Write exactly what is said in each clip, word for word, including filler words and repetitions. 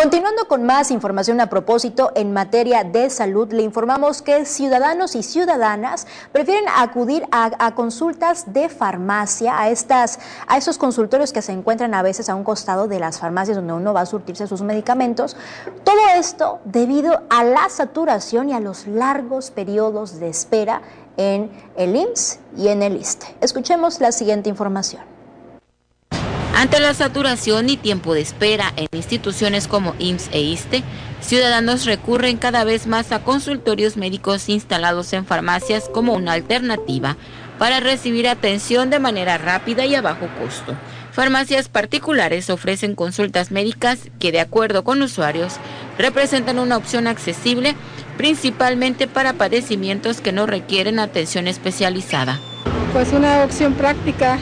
Continuando con más información a propósito en materia de salud, le informamos que ciudadanos y ciudadanas prefieren acudir a, a consultas de farmacia, a, estas, a esos consultorios que se encuentran a veces a un costado de las farmacias donde uno va a surtirse sus medicamentos. Todo esto debido a la saturación y a los largos periodos de espera en el I M S S y en el I S S S T E. Escuchemos la siguiente información. Ante la saturación y tiempo de espera en instituciones como I M S S e I S S S T E, ciudadanos recurren cada vez más a consultorios médicos instalados en farmacias como una alternativa para recibir atención de manera rápida y a bajo costo. Farmacias particulares ofrecen consultas médicas que, de acuerdo con usuarios, representan una opción accesible, principalmente para padecimientos que no requieren atención especializada. Pues una opción práctica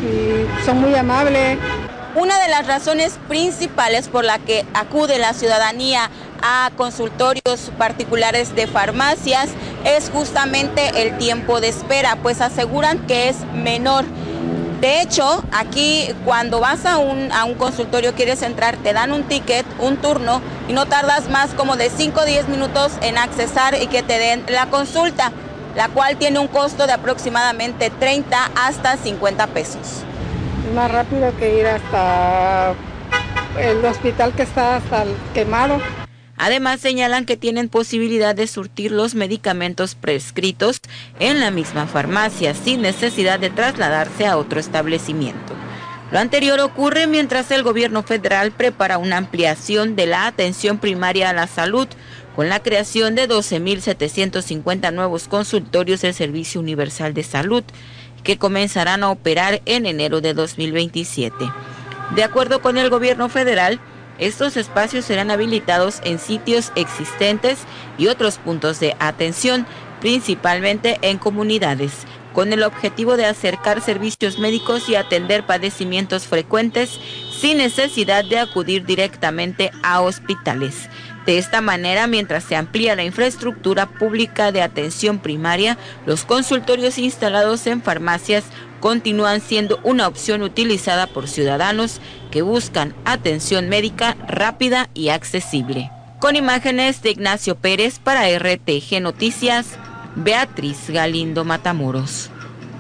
y son muy amables. Una de las razones principales por la que acude la ciudadanía a consultorios particulares de farmacias es justamente el tiempo de espera, pues aseguran que es menor. De hecho, aquí cuando vas a un, a un consultorio, quieres entrar, te dan un ticket, un turno, y no tardas más como de cinco o diez minutos en accesar y que te den la consulta, la cual tiene un costo de aproximadamente treinta hasta cincuenta pesos. Es más rápido que ir hasta el hospital que está hasta el quemado. Además, señalan que tienen posibilidad de surtir los medicamentos prescritos en la misma farmacia, sin necesidad de trasladarse a otro establecimiento. Lo anterior ocurre mientras el gobierno federal prepara una ampliación de la atención primaria a la salud, con la creación de doce mil setecientos cincuenta nuevos consultorios del Servicio Universal de Salud, que comenzarán a operar en enero de dos mil veintisiete. De acuerdo con el gobierno federal, estos espacios serán habilitados en sitios existentes y otros puntos de atención, principalmente en comunidades, con el objetivo de acercar servicios médicos y atender padecimientos frecuentes sin necesidad de acudir directamente a hospitales. De esta manera, mientras se amplía la infraestructura pública de atención primaria, los consultorios instalados en farmacias continúan siendo una opción utilizada por ciudadanos que buscan atención médica rápida y accesible. Con imágenes de Ignacio Pérez para R T G Noticias, Beatriz Galindo Matamoros.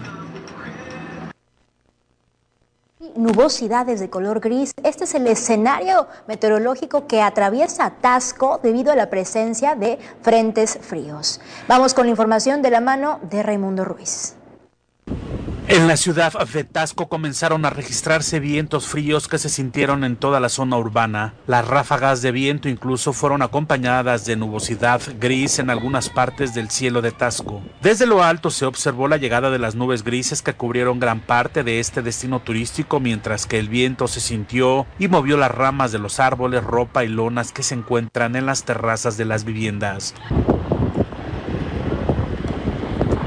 Nubosidades de color gris. Este es el escenario meteorológico que atraviesa Taxco debido a la presencia de frentes fríos. Vamos con la información de la mano de Raimundo Ruiz. En la ciudad de Taxco comenzaron a registrarse vientos fríos que se sintieron en toda la zona urbana. Las ráfagas de viento incluso fueron acompañadas de nubosidad gris en algunas partes del cielo de Taxco. Desde lo alto se observó la llegada de las nubes grises que cubrieron gran parte de este destino turístico, mientras que el viento se sintió y movió las ramas de los árboles, ropa y lonas que se encuentran en las terrazas de las viviendas.